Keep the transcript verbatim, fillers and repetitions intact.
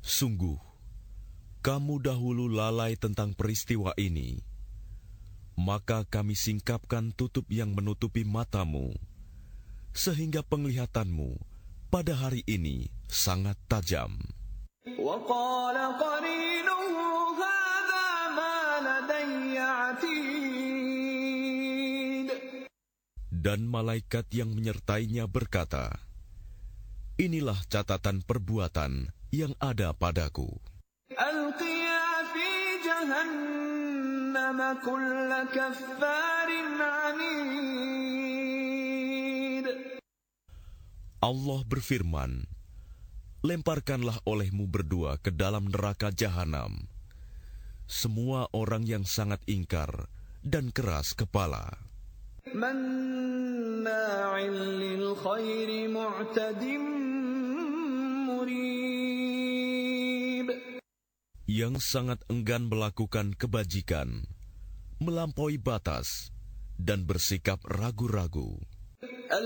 Sungguh, kamu dahulu lalai tentang peristiwa ini, maka kami singkapkan tutup yang menutupi matamu, sehingga penglihatanmu pada hari ini sangat tajam. وَقَالَ قَرِينُهُ هَذَا مَا لَدَيَّ عَتِيدٌ. Dan malaikat yang menyertainya berkata, inilah catatan perbuatan yang ada padaku. أَلْقِيَا فِي جَهَنَّمَ كُلَّ كَفَّارٍ عَنِيدٍ. Allah berfirman, lemparkanlah olehmu berdua ke dalam neraka jahanam semua orang yang sangat ingkar dan keras kepala, مَنَّاعٍ لِلْخَيْرِ مُعْتَدٍ مُرِيبٍ. yang sangat enggan melakukan kebajikan, melampaui batas, dan bersikap ragu-ragu.